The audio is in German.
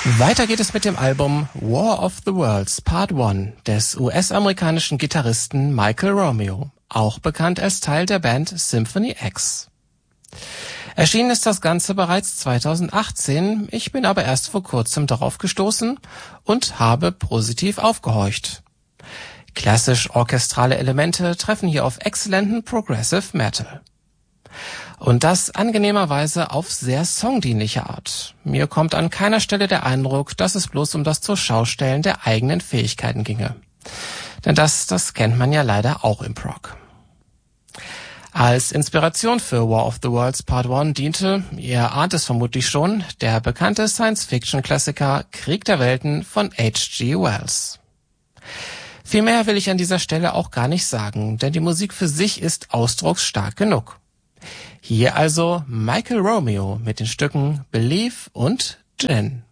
Weiter geht es mit dem Album War of the Worlds Part 1 des US-amerikanischen Gitarristen Michael Romeo, auch bekannt als Teil der Band Symphony X. Erschienen ist das Ganze bereits 2018, ich bin aber erst vor kurzem darauf gestoßen und habe positiv aufgehorcht. Klassisch orchestrale Elemente treffen hier auf exzellenten Progressive Metal. Und das angenehmerweise auf sehr songdienliche Art. Mir kommt an keiner Stelle der Eindruck, dass es bloß um das Zurschaustellen der eigenen Fähigkeiten ginge. Denn das kennt man ja leider auch im Prog. Als Inspiration für War of the Worlds Part 1 diente, ihr ahnt es vermutlich schon, der bekannte Science-Fiction-Klassiker Krieg der Welten von H.G. Wells. Viel mehr will ich an dieser Stelle auch gar nicht sagen, denn die Musik für sich ist ausdrucksstark genug. Hier also Michael Romeo mit den Stücken Believe und Gin.